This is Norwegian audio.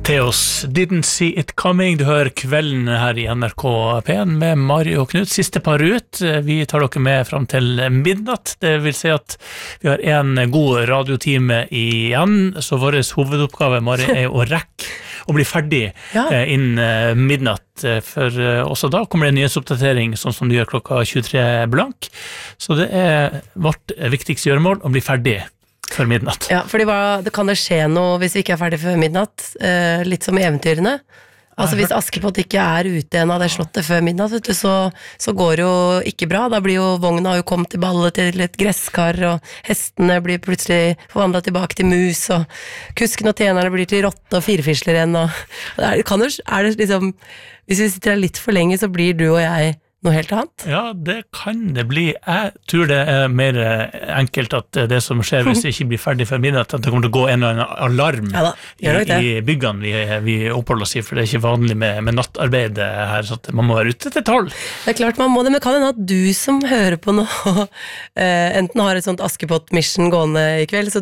Theos, Didn't See It Coming. Du hører kvelden her i NRK P1 med Mari og Knut. Siste par ut. Vi tar dere med frem til midnatt. Det vil si at vi har en god radiotime igjen, så vår hovedoppgave, Mari, er å rekke å bli ferdig innen midnatt, for også da kommer det en nyhetsoppdatering sånn som du gjør klokka 23 blank. Så det er vårt viktigste gjøremål å bli ferdig før midnatt. Ja, fordi det kan det skje noe hvis vi ikke er ferdig før midnatt, litt som eventyrene. Altså hvis Askepott ikke er ute en av det slottet før midnatt, vet du, så går det jo ikke bra. Da blir jo vogna jo kommet til balle til et gresskar, og hestene blir plutselig forvandlet tilbake til mus, og kusken og tjenerne blir til rotte og firfisler igjen. Er det liksom, hvis vi sitter her litt for lenge, så blir du og jeg noe helt annet? Ja, det kan det bli. Jeg tror det er mer enkelt at det som skjer hvis det ikke blir ferdig før midnatt, at det kommer til å gå en eller annen alarm i byggene vi oppholder oss i, for det er ikke vanlig med nattarbeid her, så at man må være ute til 12. Det er klart man må det, men kan det hende at du som hører på nå enten har et sånt Askepott-mission gående i kveld, så